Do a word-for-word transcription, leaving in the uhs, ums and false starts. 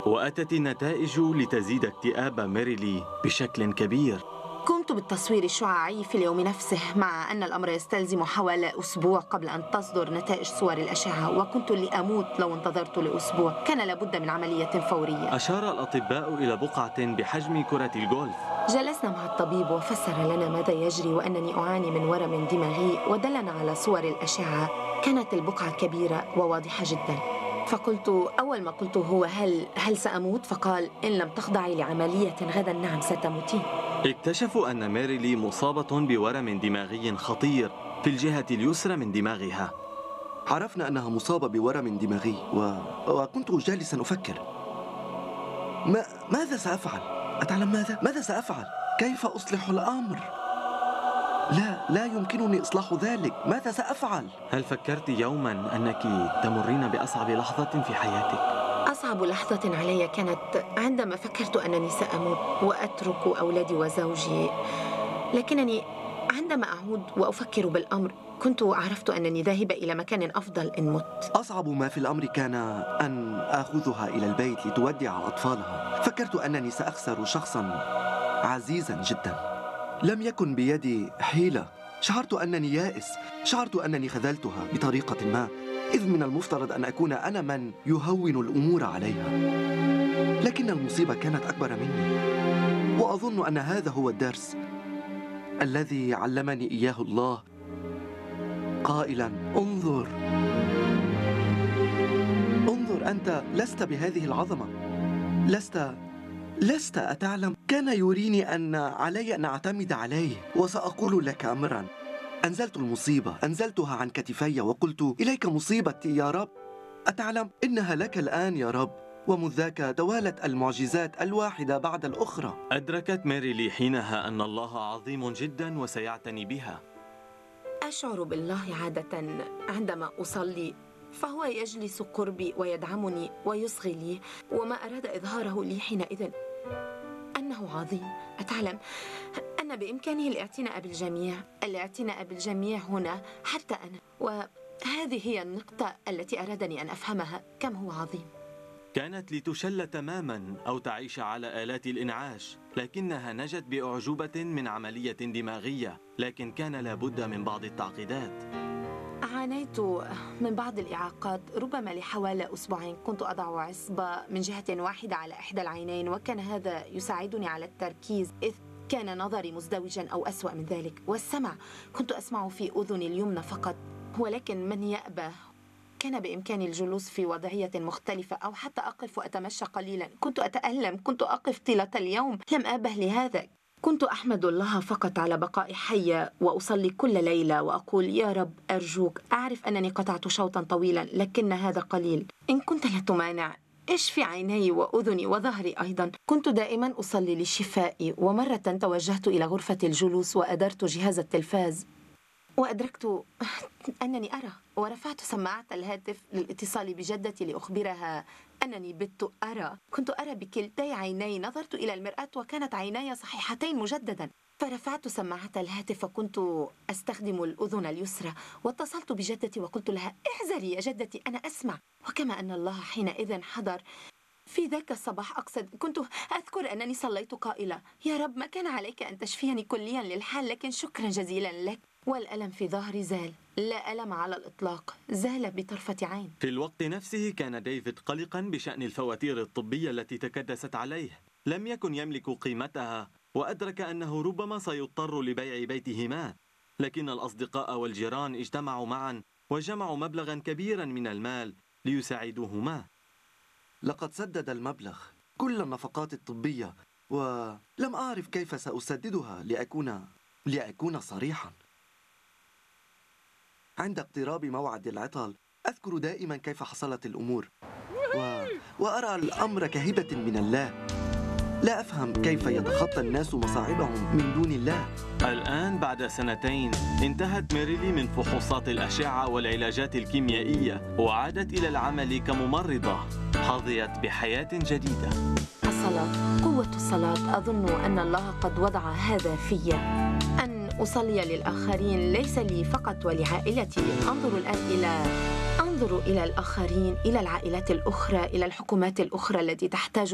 وأتت النتائج لتزيد اكتئاب ميريلي بشكل كبير. قمت بالتصوير الشعاعي في اليوم نفسه، مع أن الأمر يستلزم حوالي أسبوع قبل أن تصدر نتائج صور الأشعة، وكنت لأموت لو انتظرت لأسبوع. كان لابد من عملية فورية. أشار الأطباء إلى بقعة بحجم كرة الجولف. جلسنا مع الطبيب وفسر لنا ماذا يجري وأنني أعاني من ورم دماغي، ودلنا على صور الأشعة. كانت البقعة كبيرة وواضحة جدا. فقلت أول ما قلت هو هل هل سأموت؟ فقال إن لم تخضعي لعملية غدا نعم ستموتين. اكتشفوا أن ميريلي مصابة بورم دماغي خطير في الجهة اليسرى من دماغها. عرفنا أنها مصابة بورم دماغي و... وكنت جالسا أفكر ما... ماذا سأفعل؟ أتعلم ماذا؟ ماذا سأفعل؟ كيف أصلح الأمر؟ لا لا يمكنني إصلاح ذلك. ماذا سأفعل؟ هل فكرت يوما أنك تمرين بأصعب لحظة في حياتك؟ أصعب لحظة علي كانت عندما فكرت أنني سأموت وأترك أولادي وزوجي، لكنني عندما أعود وأفكر بالأمر كنت عرفت أنني ذاهبة إلى مكان أفضل إن مت. أصعب ما في الأمر كان أن آخذها إلى البيت لتودع أطفالها. فكرت أنني سأخسر شخصا عزيزا جدا. لم يكن بيدي حيلة. شعرت أنني يائس. شعرت أنني خذلتها بطريقة ما، إذ من المفترض أن أكون أنا من يهون الأمور عليها. لكن المصيبة كانت أكبر مني، وأظن أن هذا هو الدرس الذي علمني إياه الله، قائلا انظر انظر أنت لست بهذه العظمة. لست لست أتعلم؟ كان يريني أن علي أن أعتمد عليه. وسأقول لك أمرا، أنزلت المصيبة، أنزلتها عن كتفي وقلت إليك مصيبتي يا رب. أتعلم إنها لك الآن يا رب. ومذ ذاك توالت المعجزات الواحدة بعد الأخرى. أدركت ميريلي حينها أن الله عظيم جدا وسيعتني بها. أشعر بالله عادة عندما أصلي، فهو يجلس قربي ويدعمني ويصغي لي، وما أراد إظهاره لي حينئذ أنه عظيم. أتعلم أن بإمكانه الاعتناء بالجميع، الاعتناء بالجميع هنا حتى أنا. وهذه هي النقطة التي أرادني أن أفهمها، كم هو عظيم. كانت لتشل تماما أو تعيش على آلات الإنعاش، لكنها نجت بأعجوبة من عملية دماغية، لكن كان لابد من بعض التعقيدات. عانيت من بعض الإعاقات ربما لحوالي أسبوعين. كنت أضع عصبة من جهة واحدة على إحدى العينين، وكان هذا يساعدني على التركيز إذ كان نظري مزدوجا أو أسوأ من ذلك. والسمع كنت أسمع في أذني اليمنى فقط، ولكن من يأبى كان بإمكاني الجلوس في وضعية مختلفة أو حتى أقف وأتمشى قليلا. كنت أتألم، كنت أقف طيلة اليوم، لم أبه لهذا. كنت أحمد الله فقط على بقائي حية، وأصلي كل ليلة وأقول يا رب أرجوك، أعرف أنني قطعت شوطا طويلا لكن هذا قليل، إن كنت لا تمانع اشفي عيني وأذني وظهري أيضا. كنت دائما أصلي لشفائي، ومرة توجهت إلى غرفة الجلوس وأدرت جهاز التلفاز وأدركت أنني أرى، ورفعت سماعة الهاتف للاتصال بجدتي لأخبرها أنني بت أرى. كنت أرى بكلتي عيني. نظرت إلى المرآة وكانت عيناي صحيحتين مجددا. فرفعت سماعة الهاتف وكنت أستخدم الأذن اليسرى، واتصلت بجدتي وقلت لها احذري يا جدتي أنا أسمع. وكما أن الله حينئذ حضر في ذاك الصباح، أقصد كنت أذكر أنني صليت قائلة يا رب ما كان عليك أن تشفيني كليا للحال، لكن شكرا جزيلا لك. والألم في ظهري زال، لا ألم على الإطلاق، زال بطرفة عين. في الوقت نفسه كان ديفيد قلقا بشأن الفواتير الطبية التي تكدست عليه. لم يكن يملك قيمتها، وأدرك أنه ربما سيضطر لبيع بيتهما. لكن الأصدقاء والجيران اجتمعوا معا وجمعوا مبلغا كبيرا من المال ليساعدوهما. لقد سدد المبلغ، كل النفقات الطبية، ولم أعرف كيف سأسددها. لأكون لأكون صريحا، عند اقتراب موعد العطل أذكر دائما كيف حصلت الأمور، و... وأرى الأمر كهبة من الله. لا أفهم كيف يتخطى الناس مصاعبهم من دون الله. الآن بعد سنتين انتهت ميريلي من فحوصات الأشعة والعلاجات الكيميائية، وعادت إلى العمل كممرضة. حظيت بحياة جديدة. الصلاة، قوة الصلاة. أظن أن الله قد وضع هذا في أن أصلي للآخرين، ليس لي فقط ولعائلتي. أنظر الآن إلى أنظر انظروا إلى الآخرين، إلى العائلات الأخرى، إلى الحكومات الأخرى التي تحتاج